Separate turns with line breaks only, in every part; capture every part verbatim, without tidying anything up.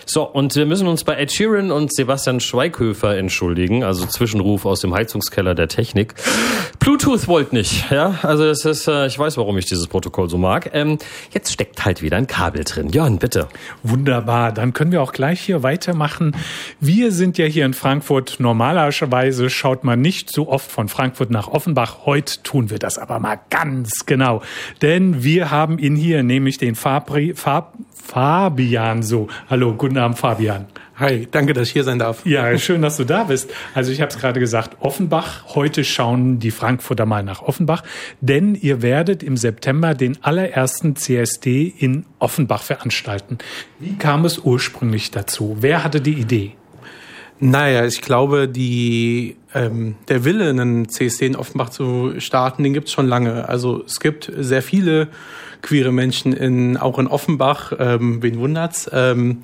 So, und wir müssen uns bei Ed Sheeran und Sebastian Schweighöfer entschuldigen, also Zwischenruf aus dem Heizungskeller der Technik. Bluetooth wollte nicht, ja, also das ist, äh, ich weiß, warum ich dieses Protokoll so mag. Ähm, jetzt steckt halt wieder ein Kabel drin. Jörn, bitte.
Wunderbar, dann können wir auch gleich hier weitermachen. Wir sind ja hier in Frankfurt. Normalerweise schaut man nicht so oft von Frankfurt nach Offenbach. Heute tun wir das aber mal ganz genau, denn wir haben ihn hier, nämlich den Fabri, Fab, Fabian so. Hallo, guten Abend, Fabian.
Hi, danke, dass ich hier sein darf.
Ja, schön, dass du da bist. Also ich habe es gerade gesagt, Offenbach. Heute schauen die Frankfurter mal nach Offenbach, denn ihr werdet im September den allerersten C S D in Offenbach veranstalten. Wie kam es ursprünglich dazu? Wer hatte die Idee?
Naja, ich glaube, die, ähm, der Wille, einen C S D in Offenbach zu starten, den gibt's schon lange. Also es gibt sehr viele queere Menschen in, auch in Offenbach, ähm, wen wundert's. Ähm,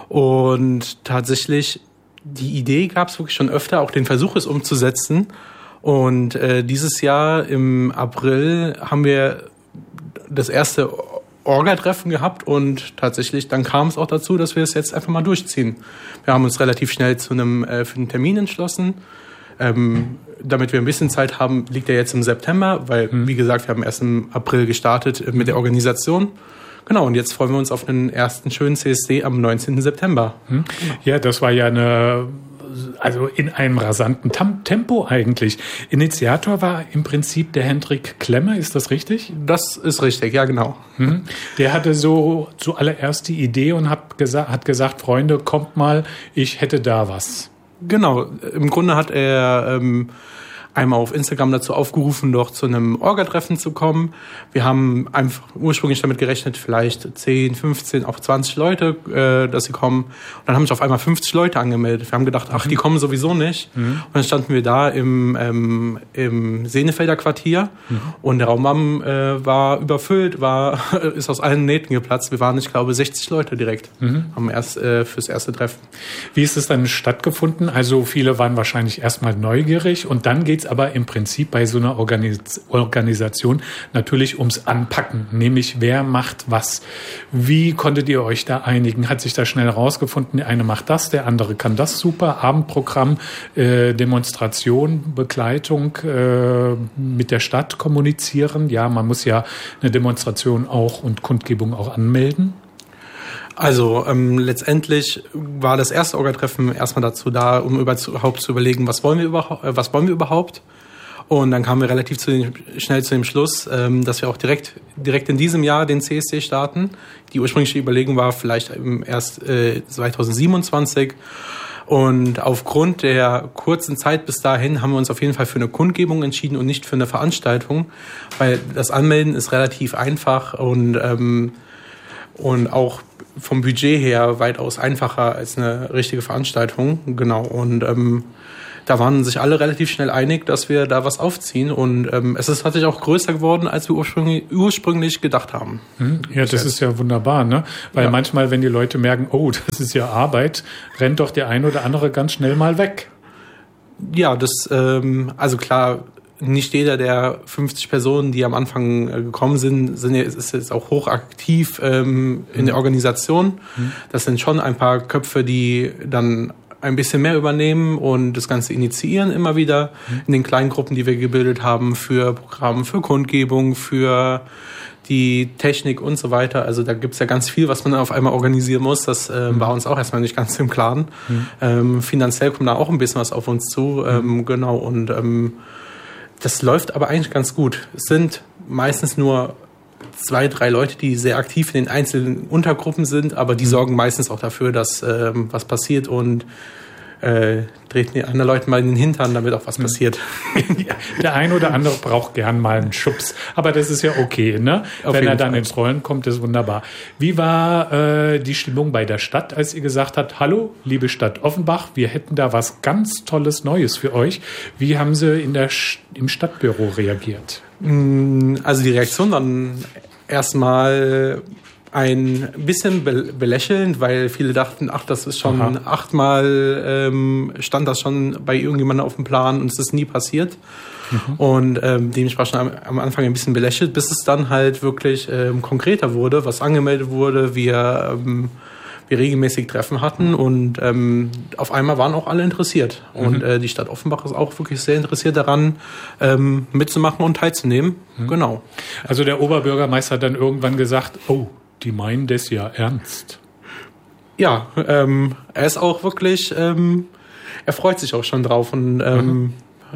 und tatsächlich, die Idee gab's wirklich schon öfter, auch den Versuch, es umzusetzen. Und äh, dieses Jahr im April haben wir das erste Orga-Treffen gehabt und tatsächlich dann kam es auch dazu, dass wir es jetzt einfach mal durchziehen. Wir haben uns relativ schnell zu einem äh, für einen Termin entschlossen. Ähm, damit wir ein bisschen Zeit haben, liegt er jetzt im September, weil, mhm. wie gesagt, wir haben erst im April gestartet äh, mit der Organisation. Genau, und jetzt freuen wir uns auf einen ersten schönen C S D am neunzehnten September.
Mhm. Ja, das war ja eine... Also in einem rasanten Tam- Tempo eigentlich. Initiator war im Prinzip der Hendrik Klemmer, ist das richtig?
Das ist richtig, ja genau.
Mhm. Der hatte so zuallererst die Idee und hat, gesa- hat gesagt, Freunde, kommt mal, ich hätte da was.
Genau, im Grunde hat er ähm, einmal auf Instagram dazu aufgerufen, doch zu einem Orga-Treffen zu kommen. Wir haben einfach ursprünglich damit gerechnet, vielleicht zehn, fünfzehn, auch zwanzig Leute, äh, dass sie kommen. Und dann haben sich auf einmal fünfzig Leute angemeldet. Wir haben gedacht, ach, die kommen sowieso nicht. Mhm. Und dann standen wir da im, ähm, im Senefelder Quartier mhm. und der Raum äh, war überfüllt, war ist aus allen Nähten geplatzt. Wir waren, ich glaube, sechzig Leute direkt mhm. am erst, äh, fürs erste Treffen.
Wie ist es dann stattgefunden? Also viele waren wahrscheinlich erstmal neugierig und dann geht's aber im Prinzip bei so einer Organis- Organisation natürlich ums Anpacken, nämlich wer macht was. Wie konntet ihr euch da einigen? Hat sich da schnell rausgefunden, der eine macht das, der andere kann das super, Abendprogramm, äh, Demonstration, Begleitung, äh, mit der Stadt kommunizieren. Ja, man muss ja eine Demonstration auch und Kundgebung auch anmelden.
Also ähm, letztendlich war das erste Orga-Treffen erstmal dazu da, um überhaupt zu überlegen, was wollen wir überhaupt, äh, was wollen wir überhaupt. Und dann kamen wir relativ zu den, schnell zu dem Schluss, ähm, dass wir auch direkt direkt in diesem Jahr den C S D starten. Die ursprüngliche Überlegung war vielleicht erst äh, zweitausendsiebenundzwanzig. Und aufgrund der kurzen Zeit bis dahin haben wir uns auf jeden Fall für eine Kundgebung entschieden und nicht für eine Veranstaltung, weil das Anmelden ist relativ einfach und ähm, und auch vom Budget her weitaus einfacher als eine richtige Veranstaltung. Genau. Und ähm, da waren sich alle relativ schnell einig, dass wir da was aufziehen. Und ähm, es ist tatsächlich auch größer geworden, als wir ursprünglich, ursprünglich gedacht haben.
Ja, das ist ja wunderbar, ne? Weil ja. manchmal, wenn die Leute merken, oh, das ist ja Arbeit, rennt doch der ein oder andere ganz schnell mal weg.
Ja, das, ähm, also klar, nicht jeder der fünfzig Personen, die am Anfang äh, gekommen sind, sind jetzt, ist jetzt auch hochaktiv ähm, in mhm. der Organisation. Mhm. Das sind schon ein paar Köpfe, die dann ein bisschen mehr übernehmen und das Ganze initiieren immer wieder mhm. in den kleinen Gruppen, die wir gebildet haben für Programme, für Kundgebung, für die Technik und so weiter. Also da gibt's ja ganz viel, was man auf einmal organisieren muss. Das äh, mhm. war uns auch erstmal nicht ganz im Klaren. Mhm. Ähm, finanziell kommt da auch ein bisschen was auf uns zu. Ähm, mhm. Genau, und ähm, das läuft aber eigentlich ganz gut. Es sind meistens nur zwei, drei Leute, die sehr aktiv in den einzelnen Untergruppen sind, aber die sorgen meistens auch dafür, dass ähm, was passiert und äh, treten die anderen Leute mal in den Hintern, damit auch was passiert.
Ja, der ein oder andere braucht gern mal einen Schubs, aber das ist ja okay, ne? Auf Wenn er dann Fall. ins Rollen kommt, ist wunderbar. Wie war äh, die Stimmung bei der Stadt, als ihr gesagt habt, hallo, liebe Stadt Offenbach, wir hätten da was ganz Tolles Neues für euch. Wie haben sie in der im Stadtbüro reagiert?
Also die Reaktion dann erstmal ein bisschen belächelnd, weil viele dachten, ach, das ist schon Aha. achtmal, ähm, stand das schon bei irgendjemandem auf dem Plan und es ist nie passiert. Mhm. Und ähm, dementsprechend am, am Anfang ein bisschen belächelt, bis es dann halt wirklich ähm, konkreter wurde, was angemeldet wurde. Wir, ähm, wir regelmäßig Treffen hatten und ähm, auf einmal waren auch alle interessiert. Mhm. Und äh, die Stadt Offenbach ist auch wirklich sehr interessiert daran, ähm, mitzumachen und teilzunehmen. Mhm. Genau.
Also der Oberbürgermeister hat dann irgendwann gesagt, oh, die meinen das ja ernst.
Ja, ähm, er ist auch wirklich, ähm, er freut sich auch schon drauf und ähm, mhm.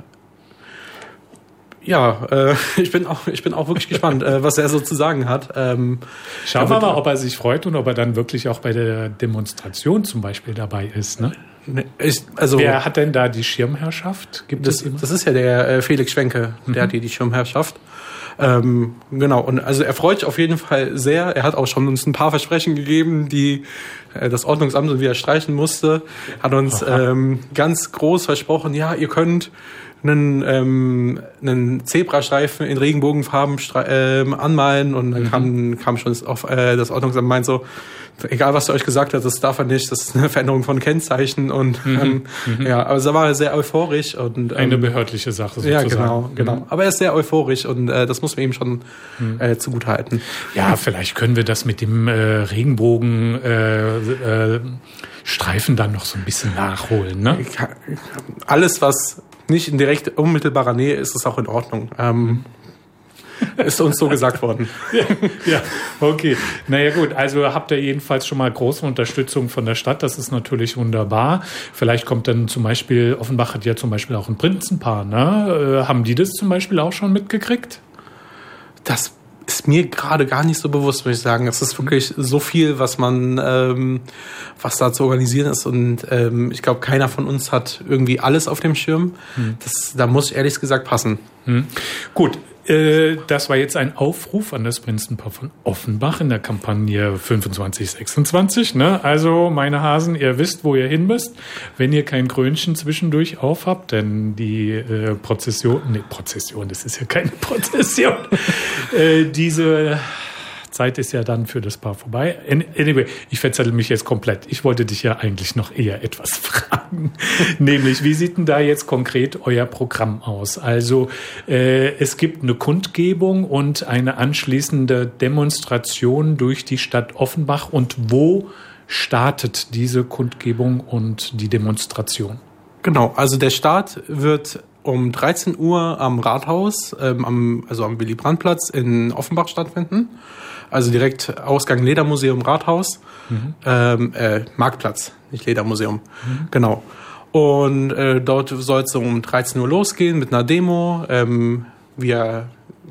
ja, äh, ich bin auch, ich bin auch wirklich gespannt, äh, was er so zu sagen hat. Ähm,
Schauen wir mal, ob er sich freut und ob er dann wirklich auch bei der Demonstration zum Beispiel dabei ist. Ne?
Ich, also,
wer hat denn da die Schirmherrschaft? Gibt
das,
es immer?
Das ist ja der äh, Felix Schwenke, der mhm. hat hier die Schirmherrschaft. Ähm, genau, und also er freut sich auf jeden Fall sehr. Er hat auch schon uns ein paar Versprechen gegeben, die äh, das Ordnungsamt wieder streichen musste. Hat uns ähm, ganz groß versprochen, ja, ihr könnt einen, ähm, einen Zebrastreifen in Regenbogenfarben ähm, anmalen. Und dann mhm. kam, kam schon das, auf, äh, das Ordnungsamt meint so, egal was er euch gesagt hat, das darf er nicht, das ist eine Veränderung von Kennzeichen und mhm. Ähm, mhm. ja, aber da war er sehr euphorisch und ähm,
eine behördliche Sache sozusagen.
Ja, genau, genau. Mhm. Aber er ist sehr euphorisch und äh, das muss man ihm schon mhm. äh, zugutehalten.
Ja, vielleicht können wir das mit dem äh, Regenbogen äh, äh, Streifen dann noch so ein bisschen nachholen, ne?
Alles, was nicht in direkt unmittelbarer Nähe ist, ist auch in Ordnung. Ähm, mhm. Ist uns so gesagt worden.
Ja, ja, okay. Naja gut, also habt ihr jedenfalls schon mal große Unterstützung von der Stadt. Das ist natürlich wunderbar. Vielleicht kommt dann zum Beispiel, Offenbach hat ja zum Beispiel auch ein Prinzenpaar. Ne? Äh, haben die das zum Beispiel auch schon mitgekriegt?
Das ist mir gerade gar nicht so bewusst, muss ich sagen. Es ist wirklich so viel, was man, ähm, was da zu organisieren ist. Und ähm, ich glaube, keiner von uns hat irgendwie alles auf dem Schirm. Hm. Das, da muss ehrlich gesagt passen.
Hm. Gut. Äh, das war jetzt ein Aufruf an das Prinzenpaar von Offenbach in der Kampagne fünfundzwanzig sechsundzwanzig. Ne? Also, meine Hasen, ihr wisst, wo ihr hin müsst, wenn ihr kein Krönchen zwischendurch aufhabt, denn die äh, Prozession, nee, Prozession, das ist ja keine Prozession, äh, diese Zeit ist ja dann für das Paar vorbei. Anyway, ich verzettel mich jetzt komplett. Ich wollte dich ja eigentlich noch eher etwas fragen. Nämlich, wie sieht denn da jetzt konkret euer Programm aus? Also, äh, es gibt eine Kundgebung und eine anschließende Demonstration durch die Stadt Offenbach. Und wo startet diese Kundgebung und die Demonstration?
Genau, also der Start wird um dreizehn Uhr am Rathaus, ähm, am, also am Willy-Brandt-Platz in Offenbach stattfinden. Also direkt Ausgang Ledermuseum Rathaus, mhm. ähm, äh, Marktplatz, nicht Ledermuseum, mhm. genau. Und äh, dort soll es um dreizehn Uhr losgehen mit einer Demo. Ähm, wir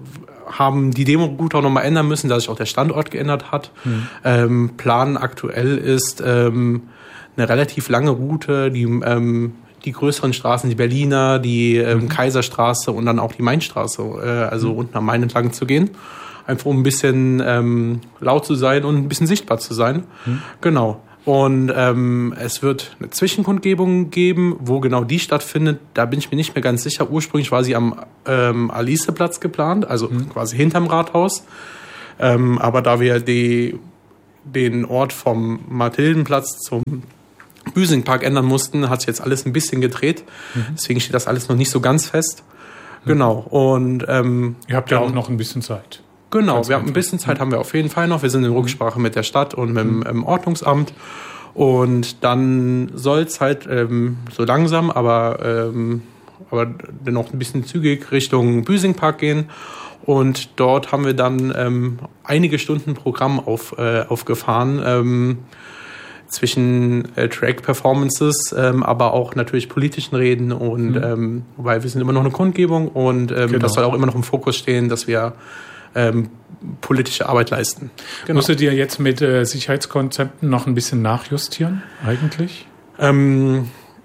haben die Demo gut auch nochmal ändern müssen, da sich auch der Standort geändert hat. Mhm. Ähm, Plan aktuell ist ähm, eine relativ lange Route, die ähm, die größeren Straßen, die Berliner, die ähm, mhm. Kaiserstraße und dann auch die Mainstraße, äh, also mhm. unten am Main entlang zu gehen. Einfach um ein bisschen ähm, laut zu sein und ein bisschen sichtbar zu sein. Mhm. Genau. Und ähm, es wird eine Zwischenkundgebung geben, wo genau die stattfindet. Da bin ich mir nicht mehr ganz sicher. Ursprünglich war sie am ähm, Aliceplatz geplant, also mhm. quasi hinterm Rathaus. Ähm, aber da wir die, den Ort vom Mathildenplatz zum Büsingpark ändern mussten, hat sich jetzt alles ein bisschen gedreht. Mhm. Deswegen steht das alles noch nicht so ganz fest. Mhm. Genau. Und ähm,
ihr habt ja auch noch ein bisschen Zeit.
Genau, Ganz wir haben ein bisschen Zeit, haben wir auf jeden Fall noch. Wir sind in Rücksprache mit der Stadt und mit dem ähm, Ordnungsamt. Und dann soll es halt ähm, so langsam, aber, ähm, aber dennoch ein bisschen zügig Richtung Büsingpark gehen. Und dort haben wir dann ähm, einige Stunden Programm auf, äh, aufgefahren. Ähm, zwischen äh, Track-Performances, ähm, aber auch natürlich politischen Reden. Und mhm. ähm, weil wir sind immer noch eine Kundgebung und ähm, genau. das soll auch immer noch im Fokus stehen, dass wir Ähm, politische Arbeit leisten.
Genau. Musstet ihr jetzt mit äh, Sicherheitskonzepten noch ein bisschen nachjustieren, eigentlich?
Ähm,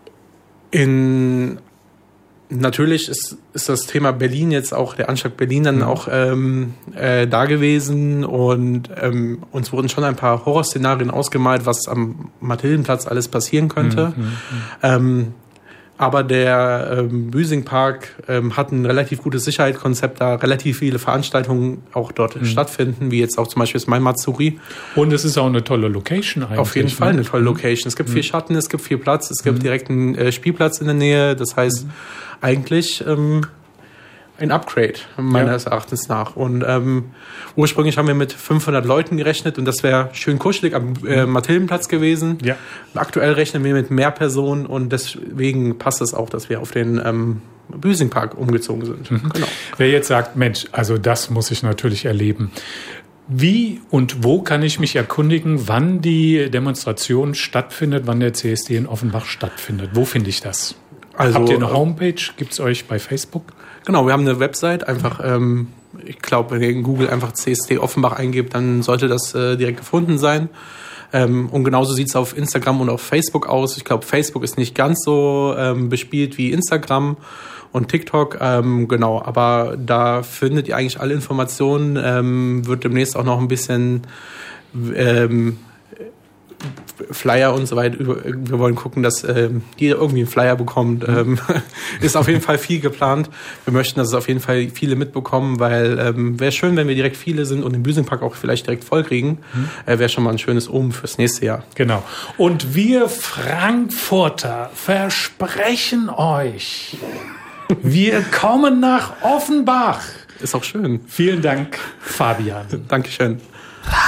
in, natürlich ist, ist das Thema Berlin jetzt auch, der Anschlag Berlin dann mhm. auch ähm, äh, da gewesen und ähm, uns wurden schon ein paar Horrorszenarien ausgemalt, was am Mathildenplatz alles passieren könnte. Mhm. Ähm, Aber der ähm, Büsingpark ähm, hat ein relativ gutes Sicherheitskonzept, da relativ viele Veranstaltungen auch dort mhm. stattfinden, wie jetzt auch zum Beispiel das Mai Matsuri.
Und es ist auch eine tolle Location eigentlich.
Auf jeden Fall eine tolle Location. Es gibt mhm. viel Schatten, es gibt viel Platz, es gibt mhm. direkt einen äh, Spielplatz in der Nähe. Das heißt, mhm. eigentlich ähm, ein Upgrade, meines ja. Erachtens nach. Und ähm, ursprünglich haben wir mit fünfhundert Leuten gerechnet und das wäre schön kuschelig am äh, Mathildenplatz gewesen.
Ja.
Aktuell rechnen wir mit mehr Personen und deswegen passt es auch, dass wir auf den ähm, Büsingpark umgezogen sind.
Mhm. Genau. Wer jetzt sagt, Mensch, also das muss ich natürlich erleben. Wie und wo kann ich mich erkundigen, wann die Demonstration stattfindet, wann der C S D in Offenbach stattfindet? Wo finde ich das? Also, habt ihr eine Homepage? Gibt es euch bei Facebook?
Genau, wir haben eine Website. Einfach, ähm, ich glaube, wenn ihr in Google einfach C S D Offenbach eingebt, dann sollte das äh, direkt gefunden sein. Ähm, und genauso sieht es auf Instagram und auf Facebook aus. Ich glaube, Facebook ist nicht ganz so ähm, bespielt wie Instagram und TikTok, ähm, genau, aber da findet ihr eigentlich alle Informationen, ähm, wird demnächst auch noch ein bisschen ähm, Flyer und so weiter. Wir wollen gucken, dass ähm, jeder irgendwie einen Flyer bekommt. Ähm, ist auf jeden Fall viel geplant. Wir möchten, dass es auf jeden Fall viele mitbekommen, weil ähm, wäre schön, wenn wir direkt viele sind und den Büsingpark auch vielleicht direkt voll kriegen. Mhm. Äh, wäre schon mal ein schönes Omen fürs nächste Jahr.
Genau. Und wir Frankfurter versprechen euch, wir kommen nach Offenbach.
Ist auch schön.
Vielen Dank, Fabian.
Dankeschön.